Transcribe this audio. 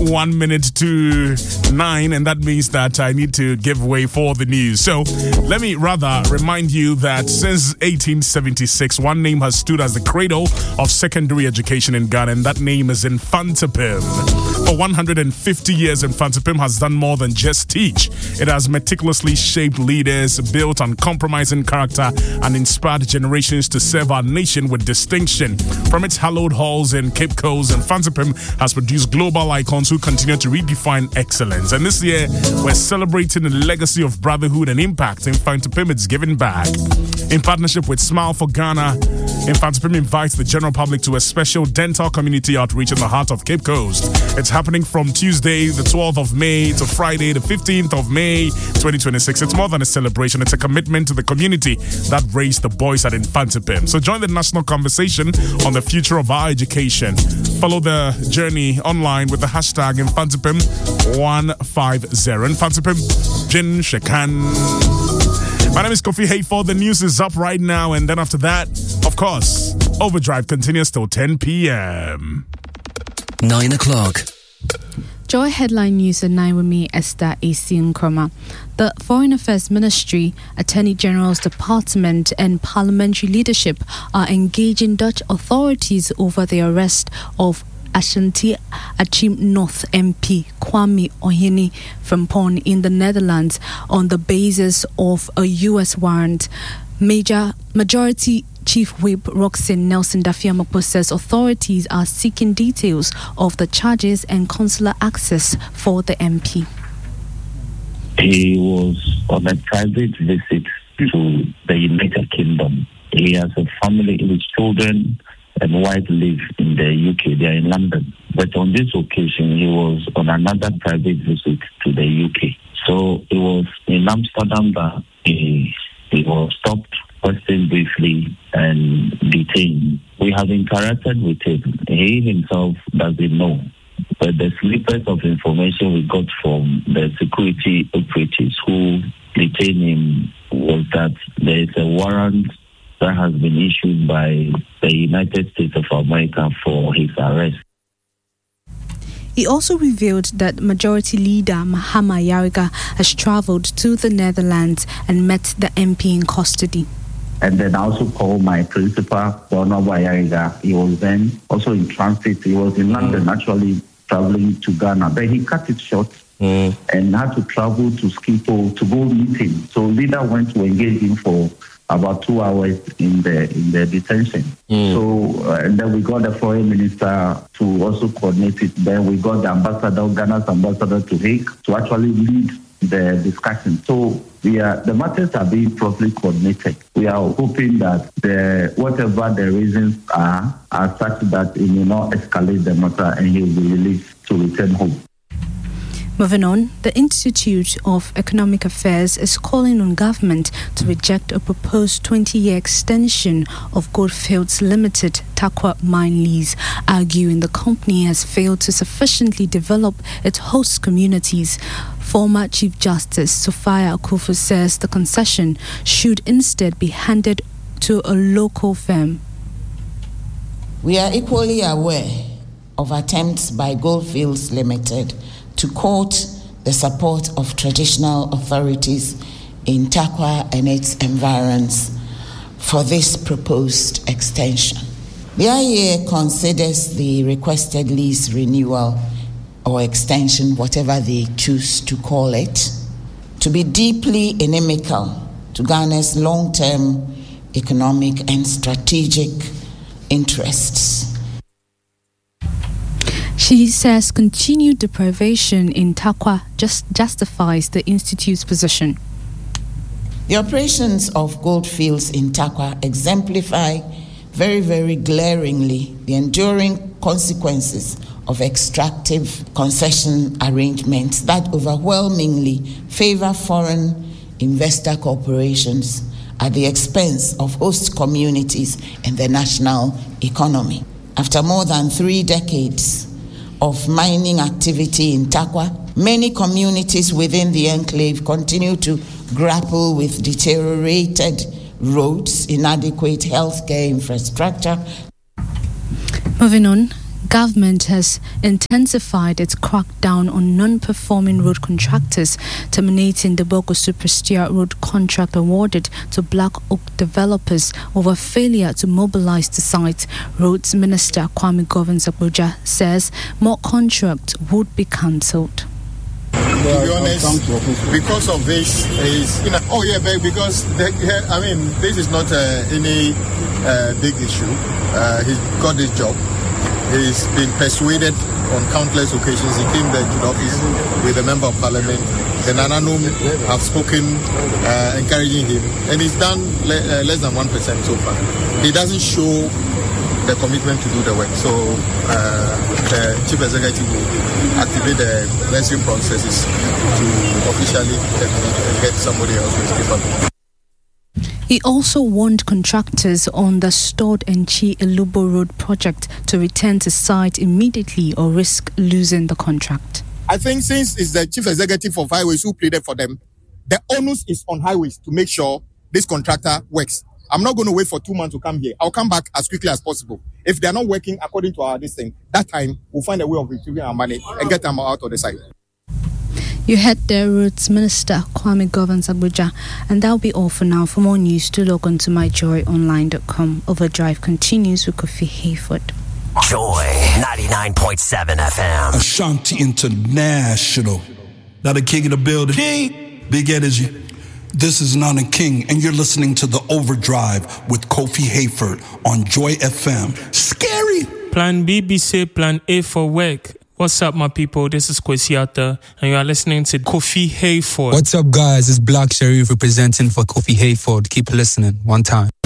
1 minute to 9, and that means that I need to give way for the news. So let me rather remind you that since 1876, one name has stood as the cradle of secondary education in Ghana, and that name is Infantapim. For 150 years, Infantapim has done more than just teach. It has meticulously shaped leaders, built uncompromising character, and inspired generations to serve our nation with distinction. From its hallowed halls in Cape Coast, Infantapim has produced global icons who continue to redefine excellence. And this year, we're celebrating the legacy of brotherhood and impact Infantapim is giving back. In partnership with Smile for Ghana, Infantapim invites the general public to a special dental community outreach in the heart of Cape Coast. It's happening from Tuesday, the 12th of May to Friday, the 15th of May, 2026. It's more than a celebration. It's a commitment to the community that raised the boys at Infantapim. So join the national conversation on the future of our education. Follow the journey online with the hashtag Infantapim150. Infantapim Jin Shekan. My name is Kofi Hayford. The news is up right now, and then after that, of course, Overdrive continues till 10 p.m. 9 o'clock. Joy headline news at 9 with me, Esther A.C. Nkrumah. The Foreign Affairs Ministry, Attorney General's Department, and parliamentary leadership are engaging Dutch authorities over the arrest of Ashanti Achim North MP Kwame Ohene Frimpong in the Netherlands on the basis of a U.S. warrant. Majority Chief Whip Roxanne Nelson Dafiamokpo says authorities are seeking details of the charges and consular access for the MP. He was on a private visit to the United Kingdom. He has a family, his children and wife live in the UK. They are in London. But on this occasion, he was on another private visit to the UK. So it was in Amsterdam that he was stopped, questioned briefly, and detained. We have interacted with him. He himself doesn't know. But the snippets of information we got from the security operatives who detained him was that there is a warrant that has been issued by the United States of America for his arrest. He also revealed that Majority Leader Mahama Yariga has travelled to the Netherlands and met the MP in custody. And then I also called my principal, Honorable Yariga. He was then also in transit. He was in London, actually travelling to Ghana. But he cut it short and had to travel to Schiphol to go meet him. So leader went to engage him for about 2 hours in the detention. So and then we got the foreign minister to also coordinate it. Then we got the ambassador, Ghana's ambassador to Hague, to actually lead the discussion. So the matters are being properly coordinated. We are hoping that whatever the reasons are such that it may not escalate the matter and he will be released to return home. Moving on, the Institute of Economic Affairs is calling on government to reject a proposed 20-year extension of Goldfields Limited Tarkwa mine lease, arguing the company has failed to sufficiently develop its host communities. Former Chief Justice Sophia Akufu says the concession should instead be handed to a local firm. We are equally aware of attempts by Goldfields Limited to court the support of traditional authorities in Tarkwa and its environs for this proposed extension. The IEA considers the requested lease renewal or extension, whatever they choose to call it, to be deeply inimical to Ghana's long-term economic and strategic interests. She says continued deprivation in Tarkwa justifies the Institute's position. The operations of Goldfields in Tarkwa exemplify very, very glaringly the enduring consequences of extractive concession arrangements that overwhelmingly favor foreign investor corporations at the expense of host communities and the national economy. After more than 3 decades of mining activity in Tarkwa, many communities within the enclave continue to grapple with deteriorated roads, inadequate healthcare infrastructure. Moving on, government has intensified its crackdown on non-performing road contractors, terminating the Bogo Superstar road contract awarded to Black Oak developers over failure to mobilize the site. Roads Minister Kwame Govins-Agbodza says more contracts would be cancelled. To be honest, because of this is, because this is not any big issue. He got this job. He's been persuaded on countless occasions. He came there to the office with a member of parliament. The Nananum have spoken, encouraging him, and he's done less than 1% so far. He doesn't show the commitment to do the work. So the chief executive will activate the necessary processes to officially terminate and get somebody else to step up. He also warned contractors on the Stored and Chi Elubo Road project to return to site immediately or risk losing the contract. I think since it's the chief executive of highways who pleaded for them, the onus is on highways to make sure this contractor works. I'm not going to wait for 2 months to come here. I'll come back as quickly as possible. If they're not working according to our thing, that time we'll find a way of retrieving our money and get them out of the site. You heard the Roads Minister Kwame Govins-Agbodza, and that'll be all for now. For more news, do log on to myjoyonline.com. Overdrive continues with Kofi Hayford. Joy 99.7 FM. Ashanti International. Now the king of the building. Big energy. This is Nana King, and you're listening to The Overdrive with Kofi Hayford on Joy FM. Scary! Plan B, be say Plan A for work. What's up, my people? This is Kwesiata, and you are listening to Kofi Hayford. What's up, guys? It's Black Sherif representing for Kofi Hayford. Keep listening. One time.